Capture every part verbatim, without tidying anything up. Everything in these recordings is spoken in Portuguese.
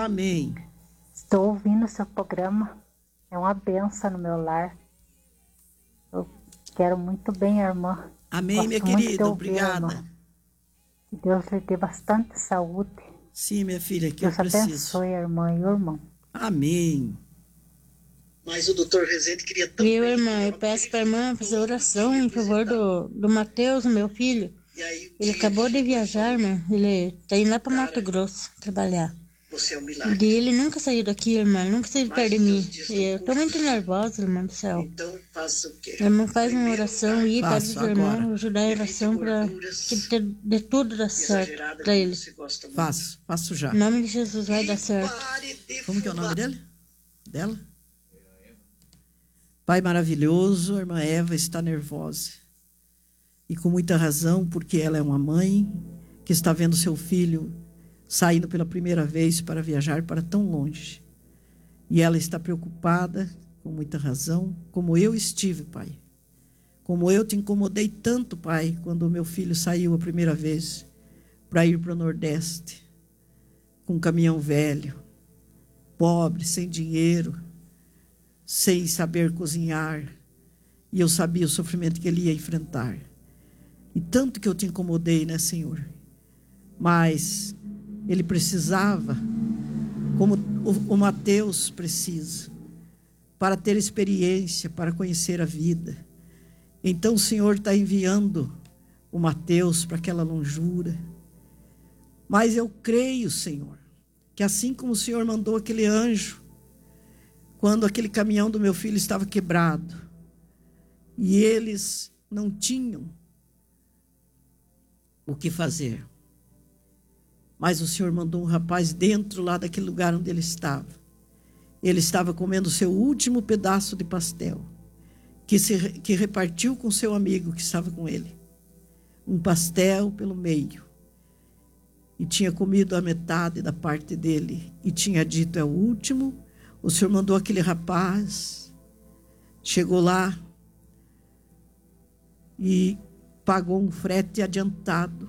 Amém. Estou ouvindo o seu programa. É uma benção no meu lar. Eu quero muito bem a irmã. Amém, Gosto minha muito de querida. ouvir, Obrigada. irmã. Que Deus lhe dê bastante saúde. Sim, minha filha, que Deus eu preciso. abençoe a irmã e o irmão. Amém. Mas o doutor Rezende queria tanto. Eu, irmã, eu peço para a irmã fazer oração em favor do, do Matheus, meu filho. Ele acabou de viajar, irmã. Ele está indo lá para Mato Grosso trabalhar. Você é um milagre. E ele nunca saiu daqui, irmã. Ele nunca saiu de perto de mim. Eu estou muito nervosa, irmã do céu. Então faça o quê? A irmã faz uma oração aí, pede os irmãos ajudar a oração para que de tudo dar certo para ele. Faço, faço já. Em nome de Jesus vai dar certo. Como que é o nome dele? Dela? Pai maravilhoso, a irmã Eva está nervosa. E com muita razão, porque ela é uma mãe que está vendo seu filho saindo pela primeira vez para viajar para tão longe. E ela está preocupada, com muita razão, como eu estive, Pai. Como eu te incomodei tanto, Pai, quando o meu filho saiu a primeira vez para ir para o Nordeste, com um caminhão velho, pobre, sem dinheiro, sem saber cozinhar. E eu sabia o sofrimento que ele ia enfrentar. E tanto que eu te incomodei, né, Senhor? Mas ele precisava, como o, o Mateus precisa, para ter experiência, para conhecer a vida. Então o Senhor está enviando o Mateus para aquela longura. Mas eu creio, Senhor, que assim como o Senhor mandou aquele anjo, quando aquele caminhão do meu filho estava quebrado, e eles não tinham o que fazer. Mas o Senhor mandou um rapaz dentro lá daquele lugar onde ele estava. Ele estava comendo o seu último pedaço de pastel, que, se, que repartiu com seu amigo que estava com ele. Um pastel pelo meio. E tinha comido a metade da parte dele. E tinha dito, é o último. O Senhor mandou aquele rapaz. Chegou lá. E pagou um frete adiantado.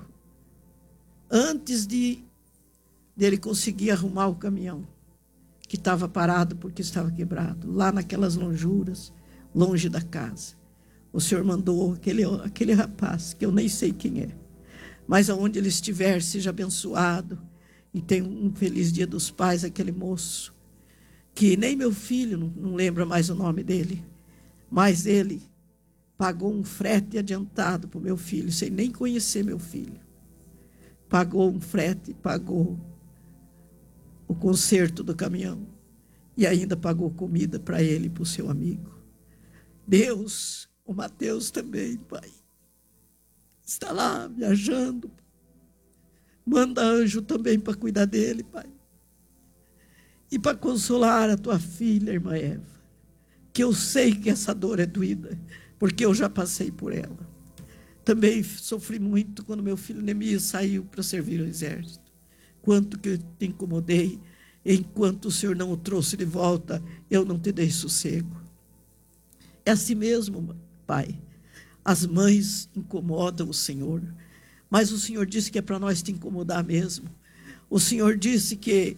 Antes de dele conseguir arrumar o caminhão, que estava parado porque estava quebrado, lá naquelas lonjuras, longe da casa. O Senhor mandou aquele, aquele rapaz, que eu nem sei quem é, mas aonde ele estiver, seja abençoado, e tenha um feliz dia dos pais, aquele moço, que nem meu filho, não, não lembra mais o nome dele, mas ele pagou um frete adiantado para o meu filho, sem nem conhecer meu filho. Pagou um frete, pagou o conserto do caminhão e ainda pagou comida para ele e para o seu amigo. Deus, o Mateus também, Pai, está lá viajando. Manda anjo também para cuidar dele, Pai. E para consolar a tua filha, irmã Eva, que eu sei que essa dor é doída, porque eu já passei por ela. Também sofri muito quando meu filho Neemias saiu para servir o exército. Quanto que eu te incomodei, enquanto o Senhor não o trouxe de volta, eu não te dei sossego. É assim mesmo, Pai. As mães incomodam o Senhor, mas o Senhor disse que é para nós te incomodar mesmo. O Senhor disse que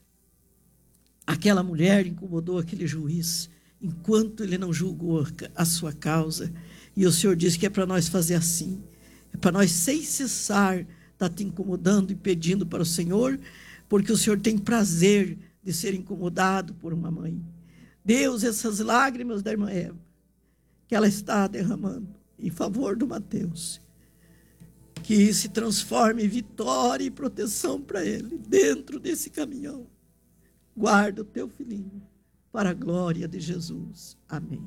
aquela mulher incomodou aquele juiz, enquanto ele não julgou a sua causa. E o Senhor disse que é para nós fazer assim. É para nós, sem cessar, estar tá te incomodando e pedindo para o Senhor, porque o Senhor tem prazer de ser incomodado por uma mãe. Deus, essas lágrimas da irmã Eva, que ela está derramando em favor do Mateus, que se transforme em vitória e proteção para ele, dentro desse caminhão. Guarda o teu filhinho, para a glória de Jesus. Amém.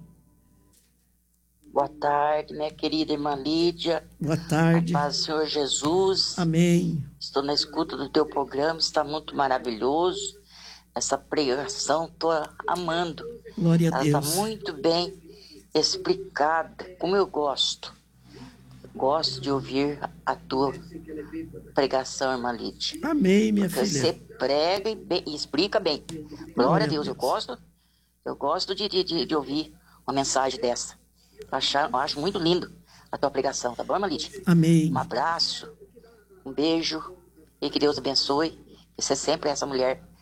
Boa tarde, minha querida irmã Lídia. Boa tarde. A paz do Senhor Jesus. Amém. Estou na escuta do teu programa, está muito maravilhoso. Essa pregação, estou amando. Glória a Ela Deus. está muito bem explicada, como eu gosto. Gosto de ouvir a tua pregação, irmã Lídia. Amém, minha Porque filha. você prega e, bem, e explica bem. Glória, Glória a Deus. Deus, eu gosto, eu gosto de, de, de ouvir uma mensagem dessa. Eu acho, eu acho muito lindo a tua pregação, tá bom, irmã Lídia? Amém. Um abraço, um beijo, e que Deus abençoe. Que você sempre é essa mulher